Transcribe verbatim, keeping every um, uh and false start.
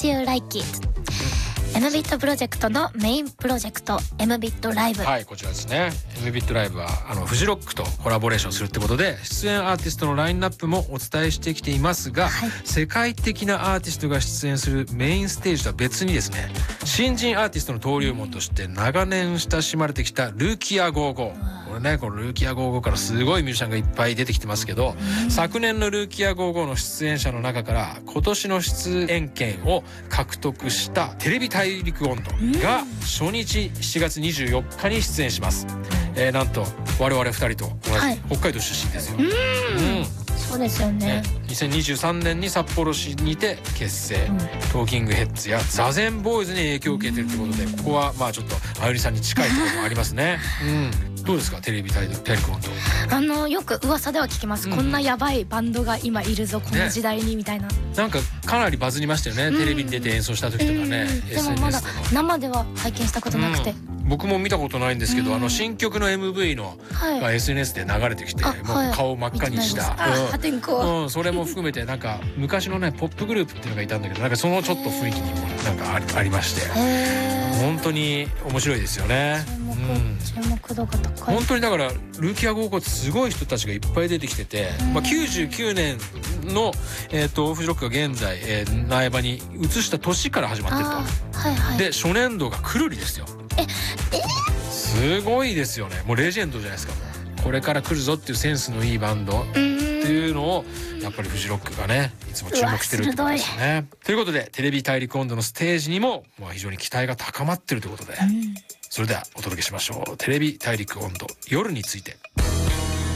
As You Like It、エムビット プロジェクトのメインプロジェクト エムビット ライブ。 はい、こちらですね。 エムビット ライブはあのフジロックとコラボレーションするってことで、出演アーティストのラインナップもお伝えしてきていますが、はい、世界的なアーティストが出演するメインステージとは別にですね、新人アーティストの登竜門として長年親しまれてきたルーキアゴーゴー、これね、このルーキアゴーゴーからすごいミュージシャンがいっぱい出てきてますけど、昨年のルーキアゴーゴーの出演者の中から今年の出演権を獲得したテレビ大陸音頭が初日しちがつにじゅうよっかに出演します。えー、なんと我々ふたりと同じ、はい、北海道出身ですよ。うん、うんそうですよね。 にせんにじゅうさんねんに札幌市にて結成、うん、トーキングヘッズやザゼンボーイズに影響を受けているということで、ここはまあちょっとあゆりさんに近いところもありますね。うん、どうですか、テレビ大陸音頭。 あのよく噂では聞きます、うん、こんなやばいバンドが今いるぞこの時代に、ね、みたいな。 なんかかなりバズりましたよね、うん、テレビに出て演奏した時とかね、うん、 でもまだ生では拝見したことなくて、うん、 僕も見たことないんですけど、うん、あの新曲の エムブイ のが エスエヌエス で流れてきて、はい、もう顔真っ赤にした、 破天荒、 うん、それも含めてなんか昔のねポップグループっていうのがいたんだけど、なんかそのちょっと雰囲気にもなんかあ り, ありまして、本当に面白いですよね。 注目、うん、注目度が高い。 本当にだからルーキアゴーゴーってすごい人たちがいっぱい出てきてて、まあ、きゅうじゅうきゅうねんの、えー、とフジロックが現在、えー、苗場に移した年から始まってると、 はいはい、 で初年度がくるりですよ。 ええすごいですよね。もうレジェンドじゃないですか。もうこれから来るぞっていうセンスのいいバンドっていうのをやっぱりフジロックがねいつも注目してるってことですよね。ということでテレビ大陸音頭のステージにも、まあ、非常に期待が高まってるということで、うん、それではお届けしましょう。テレビ大陸音頭夜について。